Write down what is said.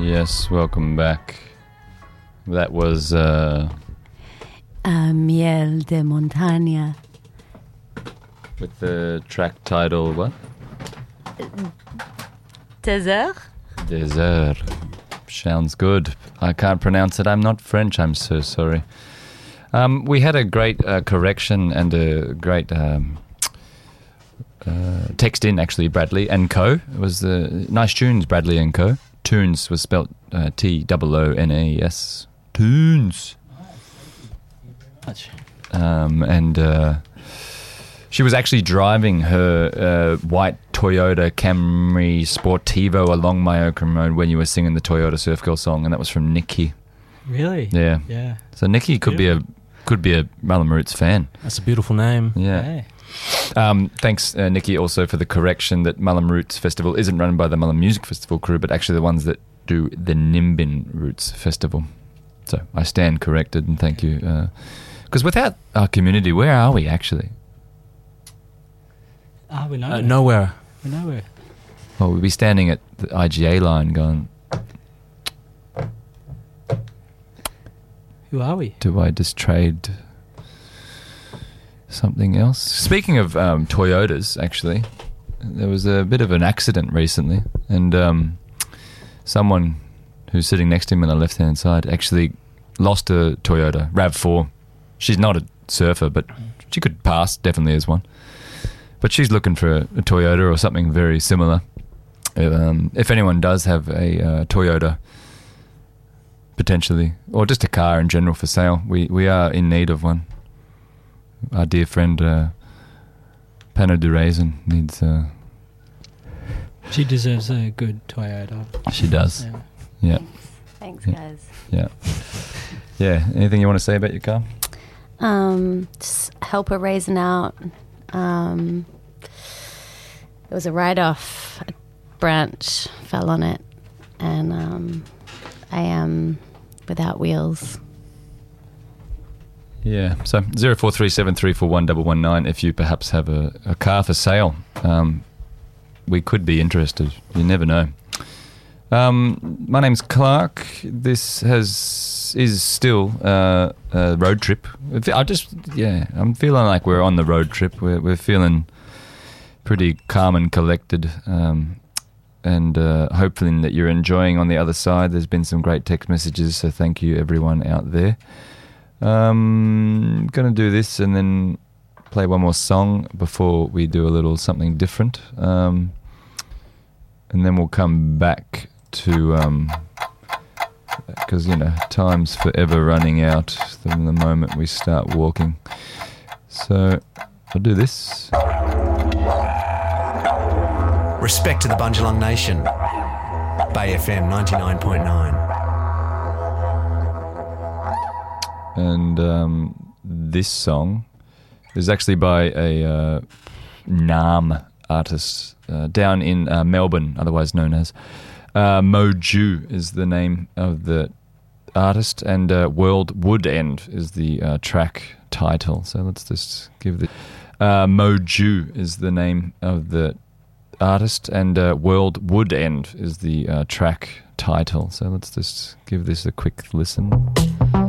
Yes, welcome back. That was Miel de Montaña. with the track title, what? Désert? Désert. Sounds good. I can't pronounce it. I'm not French. I'm so sorry. We had a great correction and a great text in, actually, Bradley and Co. It was nice tunes, Bradley and Co. Tunes was spelt Toones. Tunes. And she was actually driving her white Toyota Camry Sportivo along Myochrome Road when you were singing the Toyota Surf Girl song, and that was from Nikki. Really? Yeah. Yeah. So Nikki could be a Mullum Roots fan. That's a beautiful name. Yeah. Hey. Thanks, Nikki, also for the correction that Mullum Roots Festival isn't run by the Mullum Music Festival crew, but actually the ones that do the Nimbin Roots Festival. So I stand corrected, and thank you. Because without our community, where are we actually? We know. Nowhere. We know where. Well, we'd be standing at the IGA line going, Who are we? do I just trade something else? Speaking of Toyotas, actually, there was a bit of an accident recently, and someone who's sitting next to him on the left-hand side actually lost a Toyota RAV4. She's not a surfer, but she could pass definitely as one. But she's looking for a Toyota or something very similar. If anyone does have a Toyota, potentially, or just a car in general for sale, we are in need of one. Our dear friend Pano de Raisin needs... She deserves a good Toyota. She does. Yeah. Yeah. Thanks, guys. Yeah. Yeah. Anything you want to say about your car? Just help her raising out. It was a write-off. A branch fell on it, and I am without wheels. Yeah. So 0437341119 if you perhaps have a car for sale. We could be interested. You never know. My name's Clark. This is still a road trip. I'm feeling like we're on the road trip. We're feeling pretty calm and collected, and hopefully that you're enjoying on the other side. There's been some great text messages, so thank you everyone out there. Gonna do this and then play one more song before we do a little something different, and then we'll come back to because time's forever running out from the moment we start walking. So I'll do this. Respect to the Bundjalung Nation. Bay FM 99.9. And this song is actually by a Naam artist down in Melbourne, otherwise known as Moju is the name of the artist, and World Wood End is the track title. So let's just give the Moju is the name of the artist, and World Wood End is the track title. So let's just give this a quick listen.